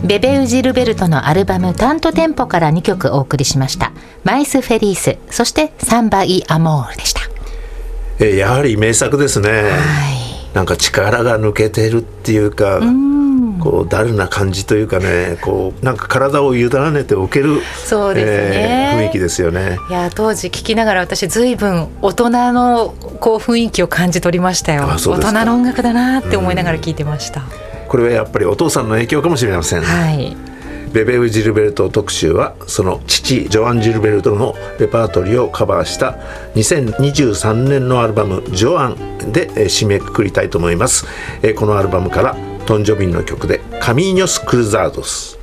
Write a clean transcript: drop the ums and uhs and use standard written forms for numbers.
ベベウ・ジルベルトのアルバムタントテンポから2曲お送りしました。マイス・フェリース、そしてサンバ・イ・アモールでした。 やはり名作ですね、なんか力が抜けてるっていうか、こうダルな感じというかね、こうなんか体を委ねておける、 そうですね、 雰囲気ですよね。 いや当時聞きながら私ずいぶん大人のこう雰囲気を感じ取りましたよ。大人の音楽だなって思いながら聞いてました。 これはやっぱりお父さんの影響かもしれません。ベベウ・ジルベルト特集はその父ジョアン・ジルベルトのレパートリーをカバーした2023年のアルバムジョアンで締めくくりたいと思います。このアルバムからトン・ジョビンの曲でカミーニョス・クルザードス。